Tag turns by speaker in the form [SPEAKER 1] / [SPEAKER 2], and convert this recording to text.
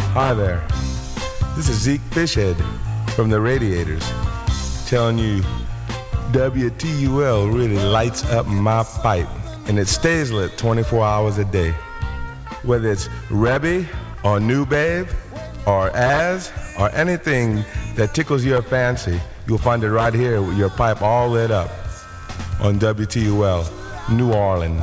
[SPEAKER 1] Hi there. This is Zeke Fishhead from the Radiators telling you WTUL really lights up my pipe, and it stays lit 24 hours a day. Whether it's Rebby or New Babe or Az or anything that tickles your fancy, you'll find it right here with your pipe all lit up on WTUL, New Orleans.